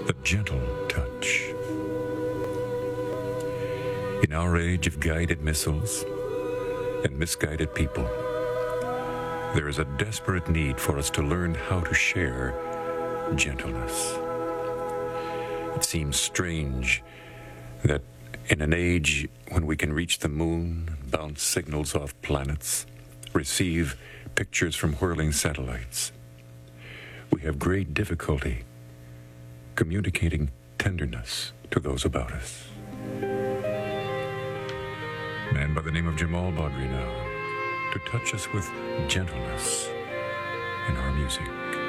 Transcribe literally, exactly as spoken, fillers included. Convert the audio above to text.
A gentle touch. In our age of guided missiles and misguided people, there is a desperate need for us to learn how to share gentleness. It seems strange that in an age when we can reach the moon, bounce signals off planets, receive pictures from whirling satellites, we have great difficulty communicating tenderness to those about us. A man by the name of Jamal Badri now to touch us with gentleness in our music.